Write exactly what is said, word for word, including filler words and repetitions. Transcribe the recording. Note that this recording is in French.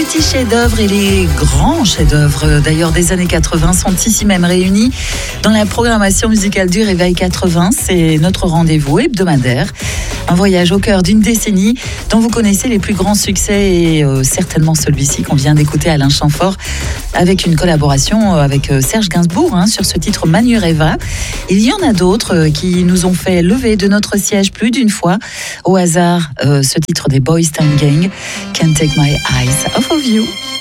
petits chefs-d'œuvre et les grands chefs-d'œuvre d'ailleurs des années quatre-vingts sont ici même réunis dans la programmation musicale du Réveil quatre-vingts. C'est notre rendez-vous hebdomadaire. Un voyage au cœur d'une décennie dont vous connaissez les plus grands succès et euh, certainement celui-ci qu'on vient d'écouter, Alain Chamfort, avec une collaboration avec euh, Serge Gainsbourg hein, sur ce titre Manureva. Il y en a d'autres euh, qui nous ont fait lever de notre siège plus d'une fois. Au hasard, euh, ce titre des Boys Town Gang, Can't Take My Eyes Off of You.